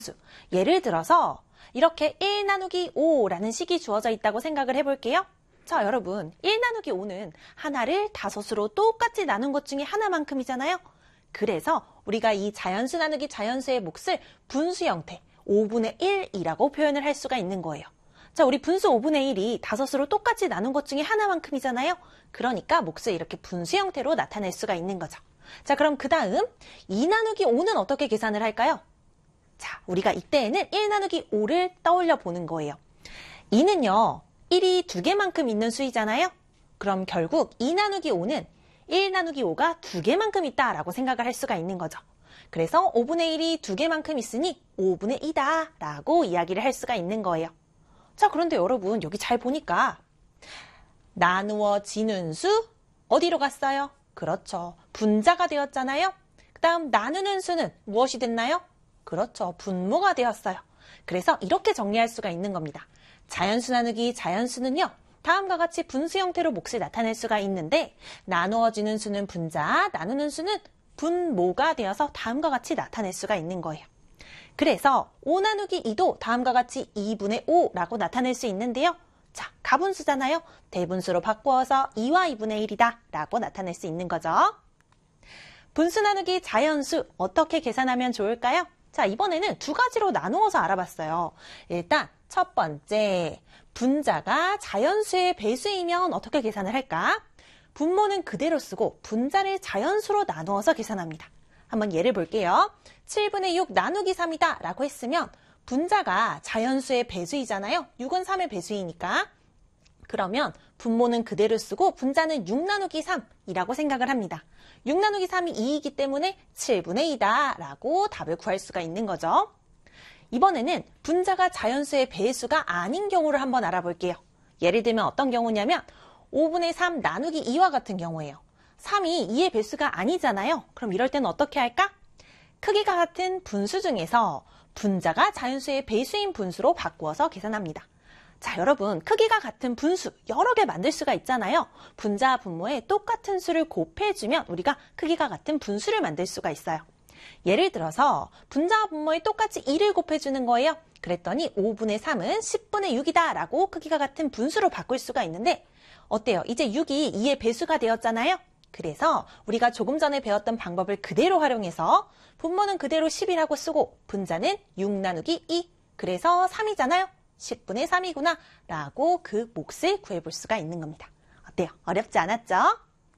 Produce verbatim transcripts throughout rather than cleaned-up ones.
예를 들어서 이렇게 일 나누기 오라는 식이 주어져 있다고 생각을 해볼게요. 자, 여러분, 일 나누기 오는 하나를 다섯으로 똑같이 나눈 것 중에 하나만큼이잖아요. 그래서 우리가 이 자연수 나누기 자연수의 몫을 분수 형태 오분의 일이라고 표현을 할 수가 있는 거예요. 자, 우리 분수 오분의 일이 다섯으로 똑같이 나눈 것 중에 하나만큼이잖아요. 그러니까 몫을 이렇게 분수 형태로 나타낼 수가 있는 거죠. 자, 그럼 그 다음 이 나누기 오는 어떻게 계산을 할까요? 자, 우리가 이때에는 일 나누기 오를 떠올려 보는 거예요. 이는요, 일이 두 개만큼 있는 수이잖아요. 그럼 결국 이 나누기 오는 일 나누기 오가 두 개만큼 있다라고 생각을 할 수가 있는 거죠. 그래서 오분의 일이 두 개만큼 있으니 오분의 이다 라고 이야기를 할 수가 있는 거예요. 자, 그런데 여러분 여기 잘 보니까 나누어지는 수 어디로 갔어요? 그렇죠. 분자가 되었잖아요. 그 다음 나누는 수는 무엇이 됐나요? 그렇죠. 분모가 되었어요. 그래서 이렇게 정리할 수가 있는 겁니다. 자연수 나누기 자연수는요. 다음과 같이 분수 형태로 몫을 나타낼 수가 있는데 나누어지는 수는 분자, 나누는 수는 분모가 되어서 다음과 같이 나타낼 수가 있는 거예요. 그래서 오 나누기 이도 다음과 같이 이분의 오라고 나타낼 수 있는데요. 자, 가분수잖아요. 대분수로 바꾸어서 이와 이분의 일이다 라고 나타낼 수 있는 거죠. 분수 나누기 자연수 어떻게 계산하면 좋을까요? 자, 이번에는 두 가지로 나누어서 알아봤어요. 일단 첫 번째, 분자가 자연수의 배수이면 어떻게 계산을 할까? 분모는 그대로 쓰고 분자를 자연수로 나누어서 계산합니다. 한번 예를 볼게요. 칠분의 육 나누기 삼이다 라고 했으면 분자가 자연수의 배수이잖아요. 육은 삼의 배수이니까. 그러면 분모는 그대로 쓰고 분자는 육 나누기 삼이라고 생각을 합니다. 육 나누기 삼이 이이기 때문에 칠분의 이다 라고 답을 구할 수가 있는 거죠. 이번에는 분자가 자연수의 배수가 아닌 경우를 한번 알아볼게요. 예를 들면 어떤 경우냐면 오분의 삼 나누기 이와 같은 경우예요. 삼이 이의 배수가 아니잖아요. 그럼 이럴 때는 어떻게 할까? 크기가 같은 분수 중에서 분자가 자연수의 배수인 분수로 바꾸어서 계산합니다. 자, 여러분, 크기가 같은 분수 여러 개 만들 수가 있잖아요. 분자와 분모에 똑같은 수를 곱해주면 우리가 크기가 같은 분수를 만들 수가 있어요. 예를 들어서 분자와 분모에 똑같이 이를 곱해주는 거예요. 그랬더니 오분의 삼은 십분의 육이다 라고 크기가 같은 분수로 바꿀 수가 있는데 어때요? 이제 육이 이의 배수가 되었잖아요. 그래서 우리가 조금 전에 배웠던 방법을 그대로 활용해서 분모는 그대로 십이라고 쓰고 분자는 육 나누기 이, 그래서 삼이잖아요. 십분의 삼이구나 라고 그 몫을 구해볼 수가 있는 겁니다. 어때요? 어렵지 않았죠?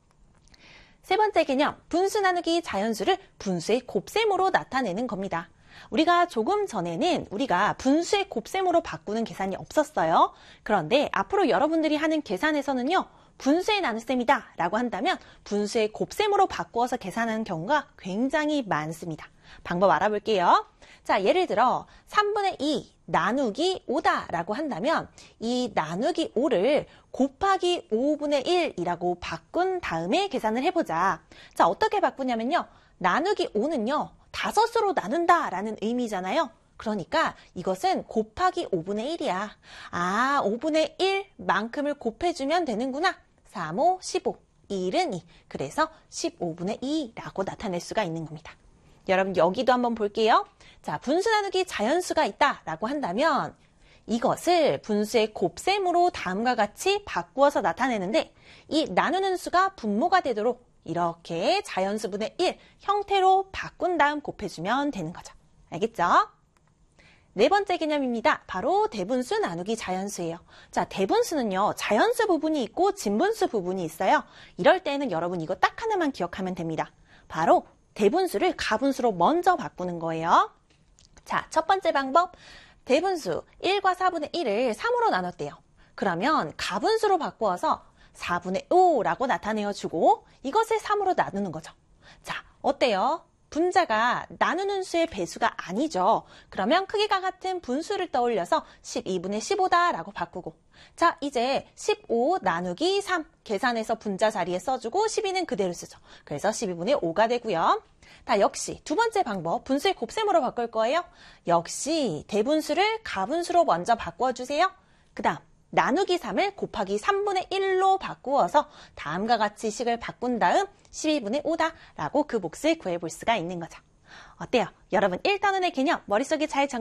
세 번째 개념, 분수 나누기 자연수를 분수의 곱셈으로 나타내는 겁니다. 우리가 조금 전에는 우리가 분수의 곱셈으로 바꾸는 계산이 없었어요. 그런데 앞으로 여러분들이 하는 계산에서는요. 분수의 나눗셈이다 라고 한다면 분수의 곱셈으로 바꾸어서 계산하는 경우가 굉장히 많습니다. 방법 알아볼게요. 자, 예를 들어 삼분의 이 나누기 오다 라고 한다면 이 나누기 오를 곱하기 오분의 일이라고 바꾼 다음에 계산을 해보자. 자, 어떻게 바꾸냐면요. 나누기 오는요. 다섯으로 나눈다 라는 의미잖아요. 그러니까 이것은 곱하기 오분의 일이야. 아, 오분의 일만큼을 곱해주면 되는구나. 삼, 오, 십오, 일은 이. 그래서 십오분의 이라고 나타낼 수가 있는 겁니다. 여러분 여기도 한번 볼게요. 자, 분수 나누기 자연수가 있다라고 한다면 이것을 분수의 곱셈으로 다음과 같이 바꾸어서 나타내는데 이 나누는 수가 분모가 되도록 이렇게 자연수분의 일 형태로 바꾼 다음 곱해주면 되는 거죠. 알겠죠? 네 번째 개념입니다. 바로 대분수 나누기 자연수예요. 자, 대분수는요. 자연수 부분이 있고 진분수 부분이 있어요. 이럴 때는 여러분 이거 딱 하나만 기억하면 됩니다. 바로 대분수를 가분수로 먼저 바꾸는 거예요. 자, 첫 번째 방법. 대분수 일과 사분의 일을 삼으로 나눴대요. 그러면 가분수로 바꾸어서 사분의 오라고 나타내어주고 이것을 삼으로 나누는 거죠. 자, 어때요? 분자가 나누는 수의 배수가 아니죠. 그러면 크기가 같은 분수를 떠올려서 십이분의 십오다 라고 바꾸고 자, 이제 십오 나누기 삼 계산해서 분자 자리에 써주고 십이는 그대로 쓰죠. 그래서 십이분의 오가 되고요. 다 역시 두 번째 방법 분수의 곱셈으로 바꿀 거예요. 역시 대분수를 가분수로 먼저 바꿔주세요. 그 다음 나누기 삼을 곱하기 삼분의 일로 바꾸어서 다음과 같이 식을 바꾼 다음 십이분의 오다 라고 그 몫을 구해볼 수가 있는 거죠. 어때요? 여러분 일 단원의 개념 머릿속에 잘 정...